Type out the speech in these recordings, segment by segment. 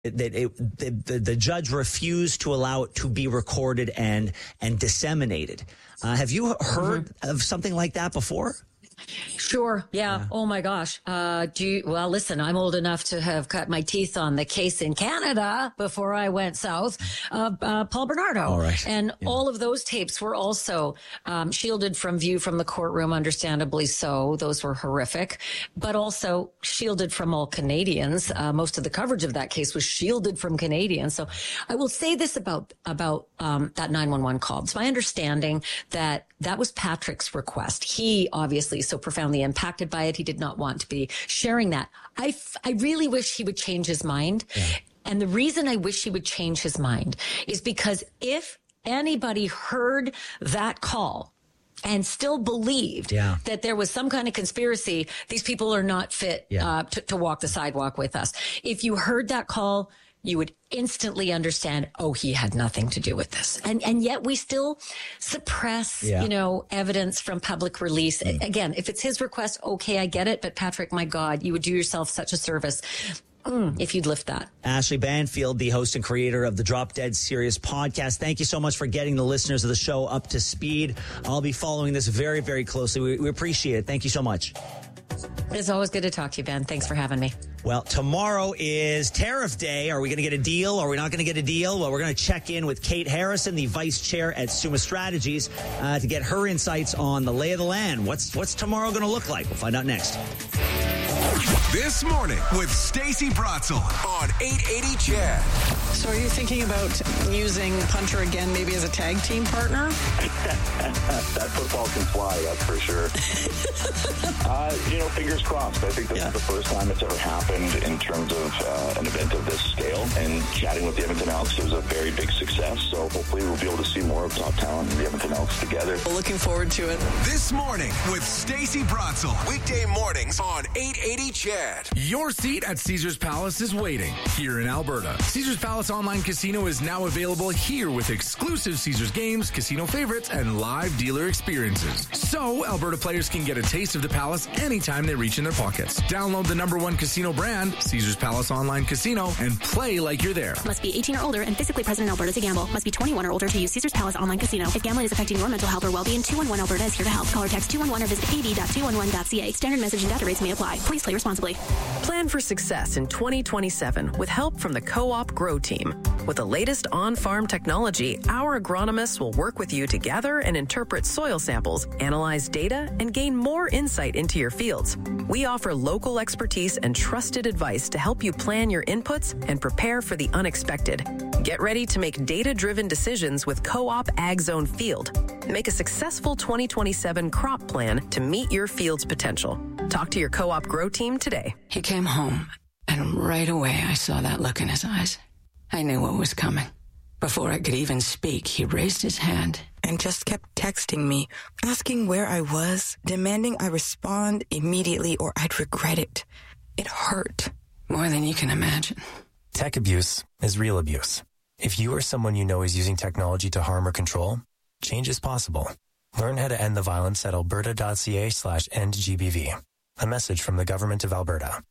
the judge refused to allow it to be recorded and disseminated. Have you heard of something like that before? Sure. Yeah. Oh my gosh. Well, listen, I'm old enough to have cut my teeth on the case in Canada before I went south. Paul Bernardo. All right. And all of those tapes were also shielded from view from the courtroom, understandably so. Those were horrific, but also shielded from all Canadians. Most of the coverage of that case was shielded from Canadians. So I will say this about that 911 call. It's my understanding that was Patrick's request. He obviously so profoundly impacted by it. He did not want to be sharing that. I really wish he would change his mind. Yeah. And the reason I wish he would change his mind is because if anybody heard that call and still believed that there was some kind of conspiracy, these people are not fit to walk the sidewalk with us. If you heard that call, you would instantly understand, he had nothing to do with this. And yet we still suppress, evidence from public release. Again, if it's his request, okay, I get it. But Patrick, my God, you would do yourself such a service if you'd lift that. Ashley Banfield, the host and creator of the Drop Dead Serious podcast. Thank you so much for getting the listeners of the show up to speed. I'll be following this very, very closely. We appreciate it. Thank you so much. It's always good to talk to you, Ben. Thanks for having me. Well, tomorrow is Tariff Day. Are we going to get a deal? Are we not going to get a deal? Well, we're going to check in with Kate Harrison, the vice chair at Summa Strategies, to get her insights on the lay of the land. What's tomorrow going to look like? We'll find out next. This morning with Stacey Bratzel on 880 Chad. So are you thinking about using Punter again, maybe as a tag team partner? That football can fly, that's for sure. Fingers crossed. I think this is the first time it's ever happened in terms of an event of this scale. And chatting with the Edmonton Elks, it was a very big success. So hopefully we'll be able to see more of top talent and the Edmonton Elks together. Well, looking forward to it. This morning with Stacey Bratzel. Weekday mornings on 880 Chad. Your seat at Caesars Palace is waiting here in Alberta. Caesars Palace Online Casino is now available here with exclusive Caesars games, casino favorites, and live dealer experiences. So Alberta players can get a taste of the Palace anytime they reach in their pockets. Download the #1 casino brand, Caesars Palace Online Casino, and play like you're there. Must be 18 or older and physically present in Alberta to gamble. Must be 21 or older to use Caesars Palace Online Casino. If gambling is affecting your mental health or well-being, 211 Alberta is here to help. Call or text 211 or visit ab.211.ca. Standard message and data rates may apply. Please play responsibly. Plan for success in 2027 with help from the Co-op Grow Team. With the latest on-farm technology, our agronomists will work with you to gather and interpret soil samples, analyze data, and gain more insight into your fields. We offer local expertise and trusted advice to help you plan your inputs and prepare for the unexpected. Get ready to make data-driven decisions with Co-op Ag Zone Field. Make a successful 2027 crop plan to meet your field's potential. Talk to your Co-op Grow Team today. He came home, and right away I saw that look in his eyes. I knew what was coming. Before I could even speak, he raised his hand and just kept texting me, asking where I was, demanding I respond immediately or I'd regret it. It hurt. More than you can imagine. Tech abuse is real abuse. If you or someone you know is using technology to harm or control, change is possible. Learn how to end the violence at alberta.ca/endgbv. A message from the Government of Alberta.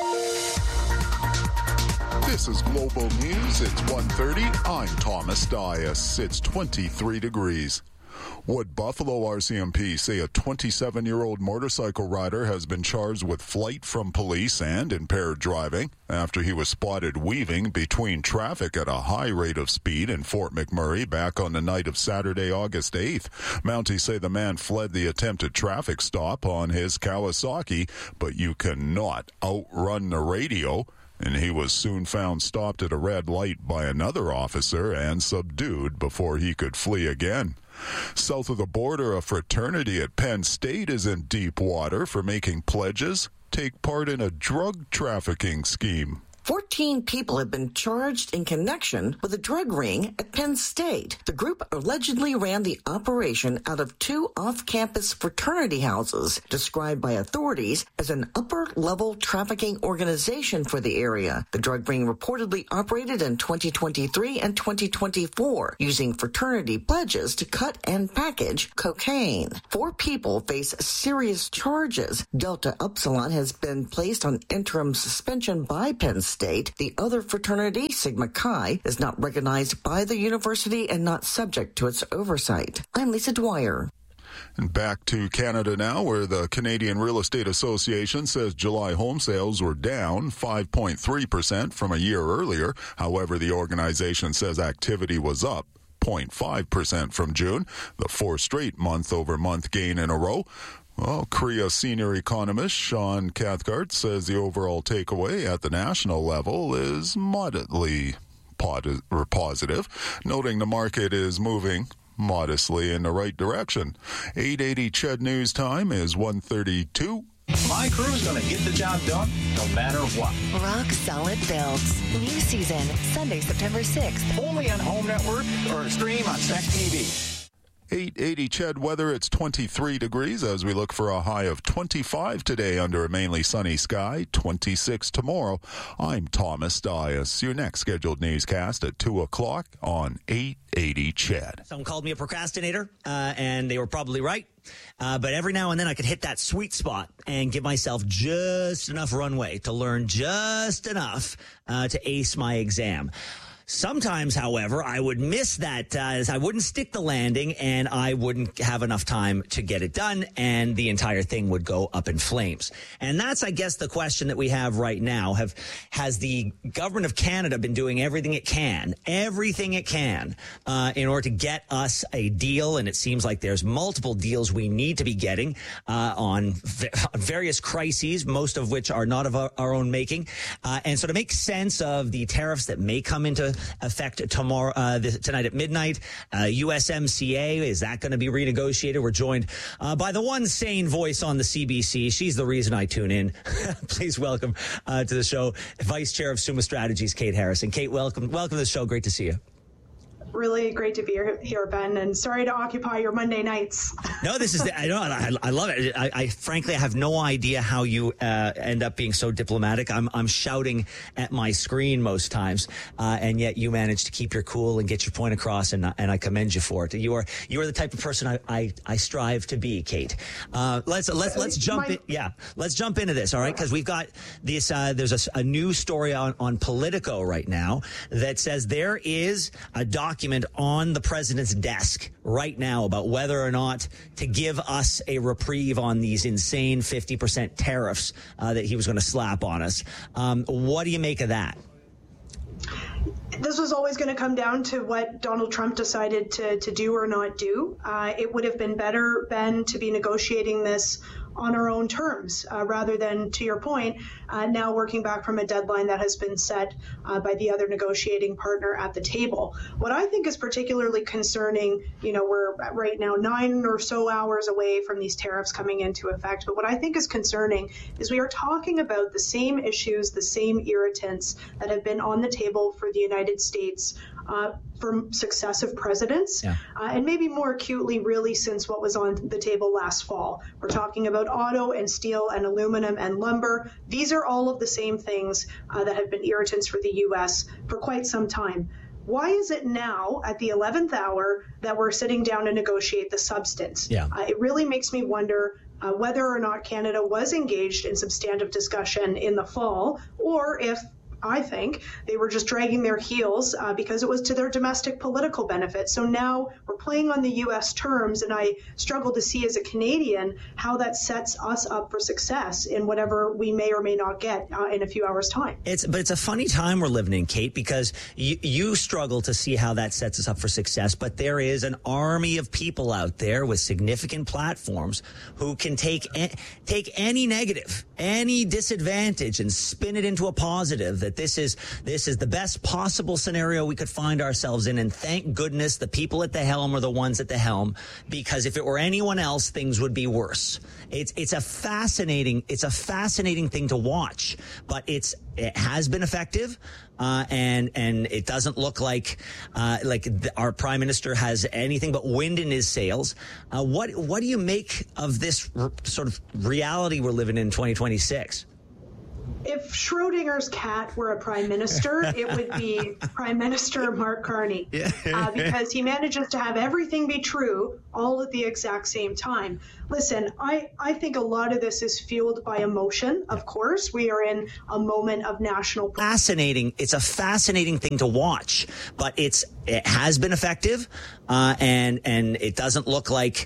This is Global News. It's 1:30. I'm Thomas Dias. It's 23 degrees. Wood Buffalo RCMP say a 27-year-old motorcycle rider has been charged with flight from police and impaired driving after he was spotted weaving between traffic at a high rate of speed in Fort McMurray back on the night of Saturday, August 8th. Mounties say the man fled the attempted traffic stop on his Kawasaki, but you cannot outrun the radio. And he was soon found stopped at a red light by another officer and subdued before he could flee again. South of the border, a fraternity at Penn State is in deep water for making pledges take part in a drug trafficking scheme. 14 people have been charged in connection with a drug ring at Penn State. The group allegedly ran the operation out of 2 off-campus fraternity houses, described by authorities as an upper-level trafficking organization for the area. The drug ring reportedly operated in 2023 and 2024, using fraternity pledges to cut and package cocaine. 4 people face serious charges. Delta Upsilon has been placed on interim suspension by Penn State State. The other fraternity, Sigma Chi, is not recognized by the university and not subject to its oversight. I'm Lisa Dwyer. And back to Canada now, where the Canadian Real Estate Association says July home sales were down 5.3% from a year earlier. However, the organization says activity was up 0.5% from June, the fourth straight month-over-month gain in a row. Well, CREA senior economist Sean Cathcart says the overall takeaway at the national level is moderately positive, noting the market is moving modestly in the right direction. 8:80 CHED News Time is 1:32. My crew's going to get the job done no matter what. Rock Solid Builds. New season, Sunday, September 6th. Only on Home Network or stream on SEC TV. 8:80 CHED weather. It's 23 degrees as we look for a high of 25 today under a mainly sunny sky, 26 tomorrow. I'm Thomas Dias. Your next scheduled newscast at 2 o'clock on 8:80 CHED. Someone called me a procrastinator, and they were probably right. But every now and then I could hit that sweet spot and give myself just enough runway to learn just enough to ace my exam. Sometimes, however, I would miss that. I wouldn't stick the landing, and I wouldn't have enough time to get it done, and the entire thing would go up in flames. And that's, I guess, the question that we have right now. Has the government of Canada been doing everything it can, in order to get us a deal? And it seems like there's multiple deals we need to be getting on various crises, most of which are not of our own making. And so to make sense of the tariffs that may come into effect tomorrow, tonight at midnight. USMCA, is that going to be renegotiated? We're joined by the one sane voice on the CBC. She's the reason I tune in. Please welcome to the show, Vice Chair of Summa Strategies, Kate Harrison. Kate, welcome to the show. Great to see you. Really great to be here, Ben, and sorry to occupy your Monday nights. No, this is, I love it. I frankly have no idea how you end up being so diplomatic. I'm shouting at my screen most times, and yet you manage to keep your cool and get your point across, and I commend you for it. You are the type of person I strive to be, Kate. Let's jump in. Yeah, let's jump into this, all right? Because we've got this. There's a new story on Politico right now that says there is a document on the president's desk right now about whether or not to give us a reprieve on these insane 50% tariffs that he was going to slap on us. What do you make of that? This was always going to come down to what Donald Trump decided to do or not do. It would have been better, Ben, to be negotiating this on our own terms, rather than, to your point, now working back from a deadline that has been set by the other negotiating partner at the table. What I think is particularly concerning, we're right now 9 or so hours away from these tariffs coming into effect, but what I think is concerning is we are talking about the same issues, the same irritants that have been on the table for the United States from successive presidents, and maybe more acutely really since what was on the table last fall. We're talking about auto and steel and aluminum and lumber. These are all of the same things that have been irritants for the U.S. for quite some time. Why is it now at the 11th hour that we're sitting down to negotiate the substance? It really makes me wonder whether or not Canada was engaged in substantive discussion in the fall, or if I think they were just dragging their heels because it was to their domestic political benefit. So now we're playing on the U.S. terms, and I struggle to see as a Canadian how that sets us up for success in whatever we may or may not get in a few hours' time. But it's a funny time we're living in, Kate, because you struggle to see how that sets us up for success. But there is an army of people out there with significant platforms who can take any negative, any disadvantage, and spin it into a positive. That this is the best possible scenario we could find ourselves in, and thank goodness the people at the helm are the ones at the helm, because if it were anyone else, things would be worse. It's a fascinating thing to watch, but it has been effective, and it doesn't look like our prime minister has anything but wind in his sails. What do you make of this sort of reality we're living in 2026? If Schrodinger's cat were a prime minister, it would be Prime Minister Mark Carney, because he manages to have everything be true all at the exact same time. Listen, I think a lot of this is fueled by emotion. Of course, we are in a moment of national. Fascinating. It's a fascinating thing to watch, but it has been effective, and it doesn't look like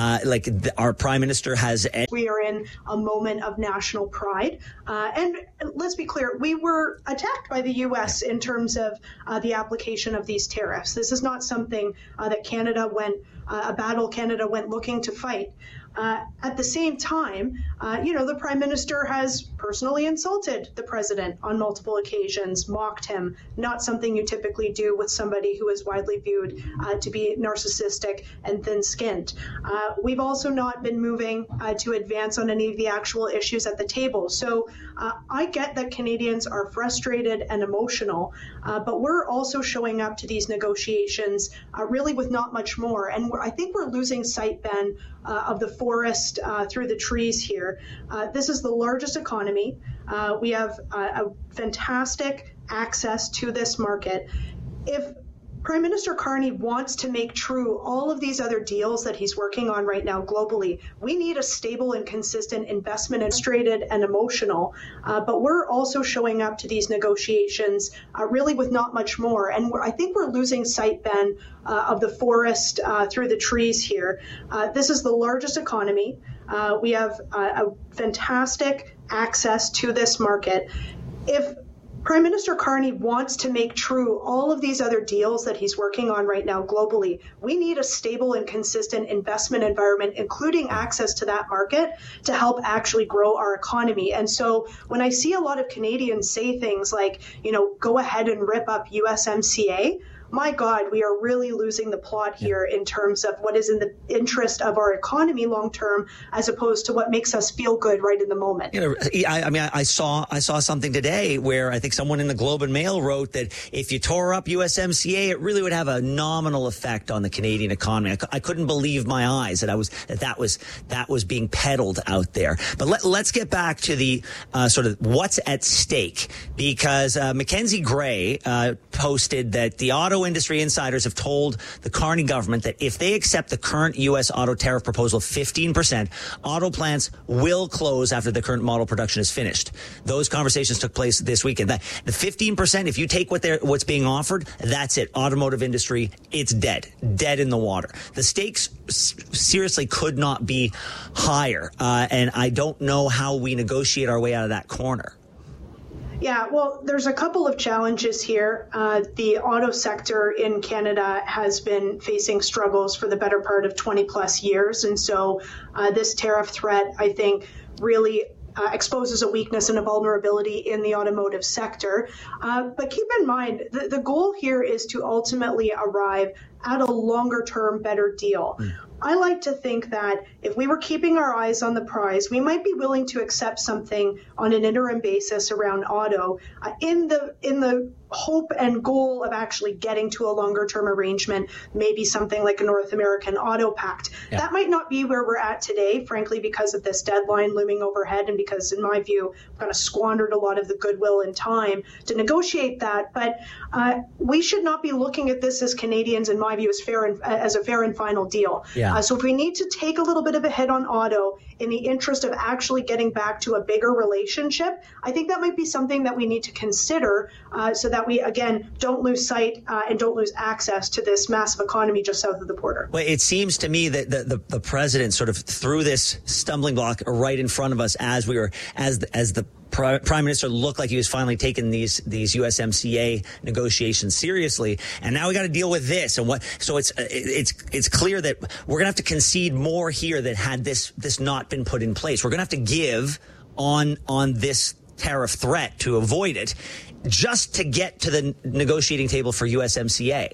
our prime minister has. We are in a moment of national pride, and let's be clear, we were attacked by the U.S. in terms of the application of these tariffs. This is not something that Canada went a battle Canada went looking to fight. At the same time, the prime minister has personally insulted the president on multiple occasions, mocked him, not something you typically do with somebody who is widely viewed to be narcissistic and thin-skinned. We've also not been moving to advance on any of the actual issues at the table. So I get that Canadians are frustrated and emotional, but we're also showing up to these negotiations really with not much more. And I think we're losing sight, Ben, of the forest through the trees here. This is the largest economy. We have a fantastic access to this market. If Prime Minister Carney wants to make true all of these other deals that he's working on right now globally, we need a stable and consistent investment, frustrated and emotional. But we're also showing up to these negotiations really with not much more. And I think we're losing sight, Ben, of the forest through the trees here. This is the largest economy. We have a fantastic access to this market. If Prime Minister Carney wants to make true all of these other deals that he's working on right now globally, we need a stable and consistent investment environment, including access to that market, to help actually grow our economy. And so when I see a lot of Canadians say things like, go ahead and rip up USMCA, my God, we are really losing the plot here in terms of what is in the interest of our economy long term, as opposed to what makes us feel good right in the moment. I saw something today where I think someone in the Globe and Mail wrote that if you tore up USMCA, it really would have a nominal effect on the Canadian economy. I couldn't believe my eyes that was being peddled out there. But let's get back to the sort of what's at stake, because Mackenzie Gray posted that the auto industry insiders have told the Carney government that if they accept the current U.S. auto tariff proposal of 15%, auto plants will close after the current model production is finished. Those conversations took place this weekend. The 15%, if you take what's being offered, that's it. Automotive industry, it's dead in the water. The stakes seriously could not be higher, and I don't know how we negotiate our way out of that corner. Yeah, well, there's a couple of challenges here. The auto sector in Canada has been facing struggles for the better part of 20 plus years. And so this tariff threat, I think, really exposes a weakness and a vulnerability in the automotive sector. But keep in mind, the goal here is to ultimately arrive at a longer term, better deal. I like to think that if we were keeping our eyes on the prize, we might be willing to accept something on an interim basis around auto in the hope and goal of actually getting to a longer term arrangement, maybe something like a North American Auto Pact. Yeah. That might not be where we're at today, frankly, because of this deadline looming overhead and because, in my view, we've kind of squandered a lot of the goodwill and time to negotiate that. But we should not be looking at this as Canadians, in my view, as a fair and final deal. Yeah. So if we need to take a little bit of a hit on auto in the interest of actually getting back to a bigger relationship, I think that might be something that we need to consider so that we, again, don't lose sight and don't lose access to this massive economy just south of the border. Well, it seems to me that the president sort of threw this stumbling block right in front of us as the Prime Minister looked like he was finally taking these USMCA negotiations seriously, and now we got to deal with this. And so it's clear that we're gonna have to concede more here that had this not been put in place. We're gonna have to give on this tariff threat to avoid it, just to get to the negotiating table for USMCA.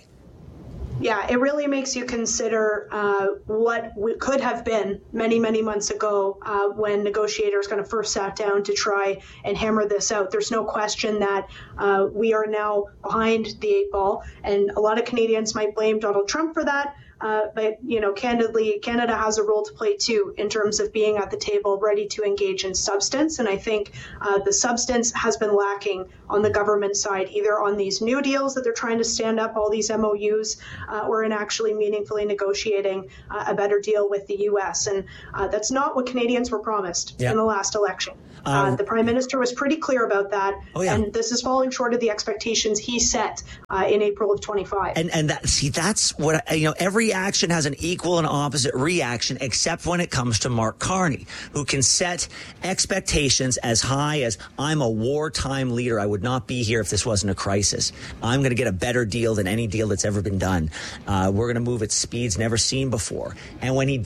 Yeah, it really makes you consider what could have been many, many months ago when negotiators kind of first sat down to try and hammer this out. There's no question that we are now behind the eight ball, and a lot of Canadians might blame Donald Trump for that. But, candidly, Canada has a role to play, too, in terms of being at the table, ready to engage in substance. And I think the substance has been lacking on the government side, either on these new deals that they're trying to stand up, all these MOUs, or in actually meaningfully negotiating a better deal with the U.S. And that's not what Canadians were promised in the last election. The Prime Minister was pretty clear about that. And this is falling short of the expectations he set in April of 25. And that's what, every action has an equal and opposite reaction, except when it comes to Mark Carney, who can set expectations as high as, I'm a wartime leader. I would not be here if this wasn't a crisis. I'm going to get a better deal than any deal that's ever been done. We're going to move at speeds never seen before. And when he